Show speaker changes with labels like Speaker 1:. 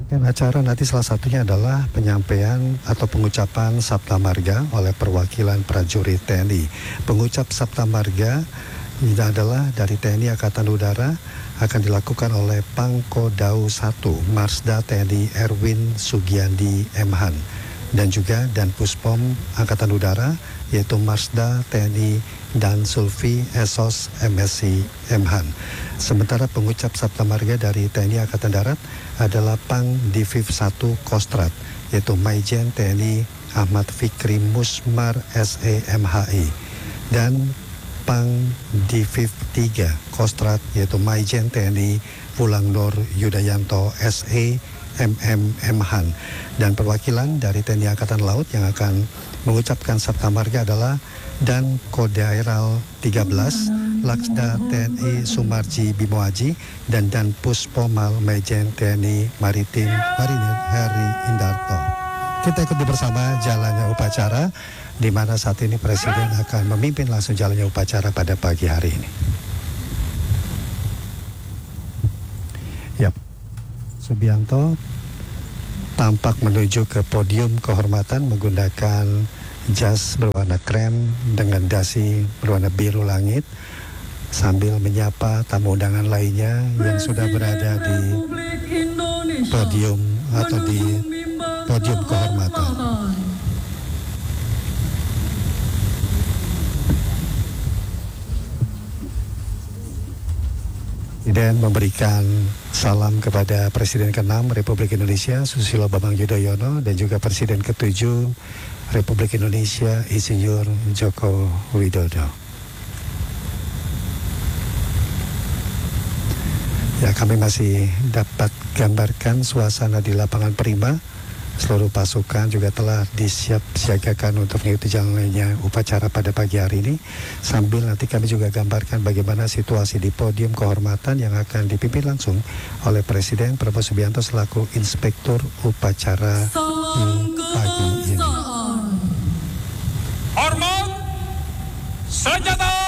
Speaker 1: Dan acara nanti salah satunya adalah penyampaian atau pengucapan Sabta Marga oleh perwakilan prajurit TNI. Pengucap Sabta Marga ini adalah dari TNI Angkatan Udara akan dilakukan oleh Pangkodau 1 Marsda TNI Erwin Sugiandi Mhan dan juga Dan Puspom Angkatan Udara yaitu Marsda TNI Dan Sulfi Esos MSc Mhan. Sementara pengucap Sabta Marga dari TNI Angkatan Darat adalah Pang Diviv 1 Kostrat yaitu Maijen TNI Ahmad Fikri Musmar SEMHI dan Pang Diviv 3 Kostrat yaitu Maijen TNI Pulang Nur Yudayanto SE MMM-Han. Dan perwakilan dari TNI Angkatan Laut yang akan mengucapkan Sabta Marga adalah Dan Kodaeral 13 Laksda TNI Sumarji Bimoaji dan Dan Puspomal Maijen TNI Maritim Marinir Heri Indarto. Kita ikuti bersama jalannya upacara di mana saat ini Presiden akan memimpin langsung jalannya upacara pada pagi hari ini. Yap, Subianto tampak menuju ke podium kehormatan menggunakan jas berwarna krem dengan dasi berwarna biru langit sambil menyapa tamu undangan lainnya yang sudah berada di podium atau di podium kehormatan. Dan memberikan salam kepada Presiden ke-6 Republik Indonesia Susilo Bambang Yudhoyono dan juga Presiden ke-7 Republik Indonesia Insinyur Joko Widodo. Ya, kami masih dapat gambarkan suasana di lapangan Prima. Seluruh pasukan juga telah disiapsiagakan untuk mengikuti jalannya upacara pada pagi hari ini. Sambil nanti kami juga gambarkan bagaimana situasi di podium kehormatan yang akan dipimpin langsung oleh Presiden Prabowo Subianto selaku Inspektur Upacara pagi ini.
Speaker 2: Hormat, senjata!